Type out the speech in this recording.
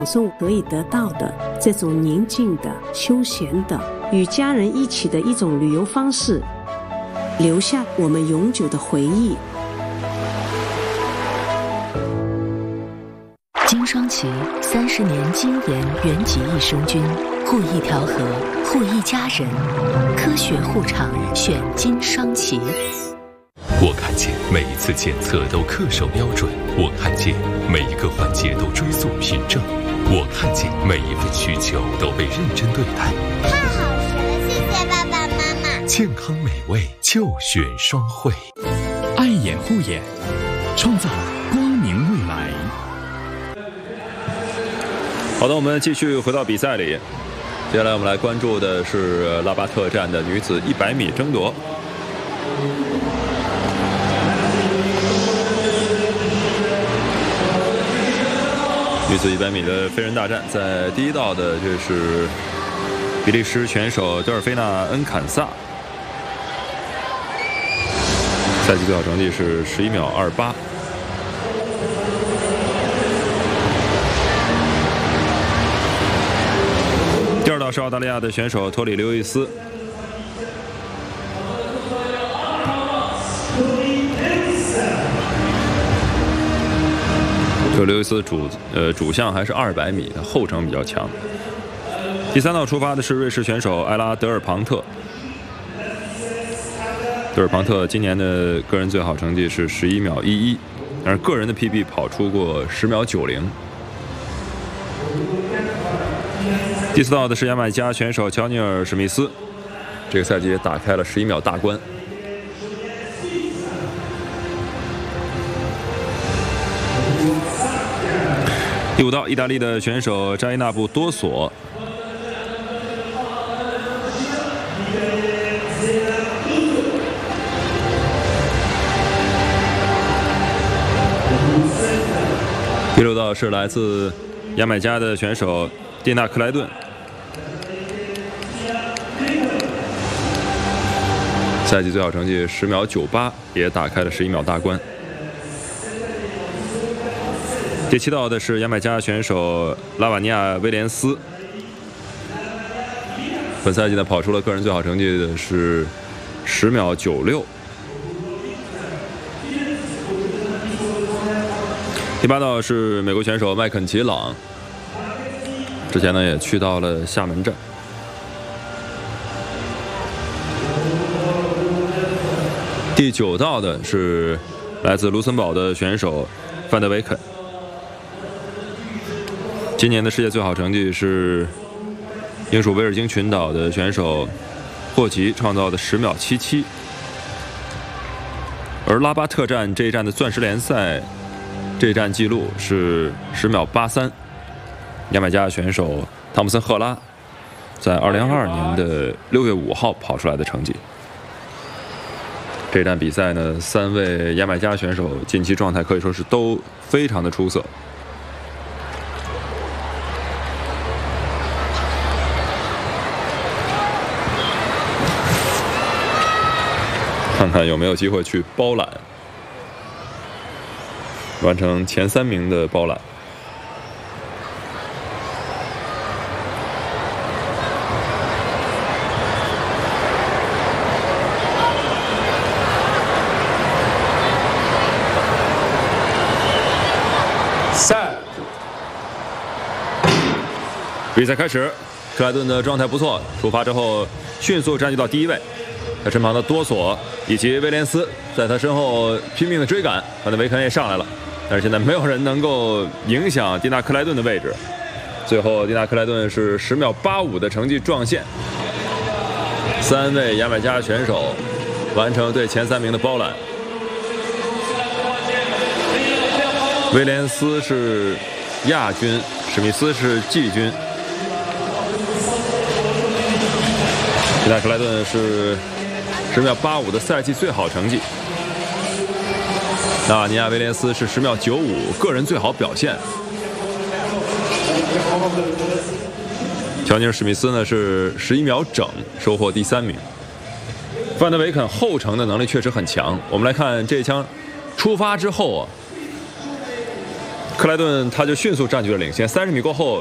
受可以得到的这种宁静的、休闲的、与家人一起的一种旅游方式，留下我们永久的回忆。 金双旗30年精研原籍益生菌，护一条河，护一家人，科学护肠，选金双旗。 我看见每一次检测都恪守标准，我看见每一个环节都追溯凭证，我看见每一份需求都被认真对待。 太好吃了，谢谢爸爸妈妈。 健康美味就选双汇。 爱眼护眼，创造光明未来。 好的，我们继续回到比赛里。接下来我们来关注的是拉巴特站的女子100米争夺。女子100米的飞人大战，在第一道的这是比利时选手德尔菲娜·恩坎萨，赛季最好成绩是11秒28。第二道是澳大利亚的选手托里·刘易斯。这刘易斯主项还是200米，后程比较强。第三道出发的是瑞士选手埃拉·德尔庞特。德尔庞特今年的个人最好成绩是11秒11，但是个人的 PB 跑出过10秒90。第四道的是牙买加选手乔尼尔·史密斯，这个赛季也打开了11秒大关。第五道，意大利的选手扎伊纳布·多索。第六道是来自牙买加的选手蒂娜·克莱顿，赛季最好成绩10秒98，也打开了11秒大关。第七道的是牙买加选手拉瓦尼亚·威廉斯，本赛季呢跑出了个人最好成绩的是10秒96。第八道是美国选手麦肯齐·朗，之前呢也去到了厦门站。第九道的是来自卢森堡的选手范德维肯，今年的世界最好成绩是英属维尔京群岛的选手霍奇创造的10秒77，而拉巴特站这一站的钻石联赛这一站记录是10秒83，牙买加选手汤姆森·赫拉在2022年的6月5号跑出来的成绩。这站比赛呢，3位牙买加选手近期状态可以说是都非常的出色。看看有没有机会去包揽，完成前3名的包揽。比赛开始，克莱顿的状态不错，出发之后迅速占据到第1位。他身旁的多索以及威廉斯在他身后拼命的追赶，范德维肯也上来了，但是现在没有人能够影响蒂娜·克莱顿的位置。最后蒂娜·克莱顿是10秒85的成绩撞线。3位牙买加选手完成对前3名的包揽。威廉斯是亚军，史密斯是季军。蒂娜·克莱顿是10秒85的赛季最好成绩。纳瓦尼亚·威廉斯是10秒95，个人最好表现。乔尼尔·史密斯呢是11秒整，收获第3名。范德维肯后程的能力确实很强。我们来看这一枪出发之后啊， 克莱顿他就迅速占据了领先，30米过后，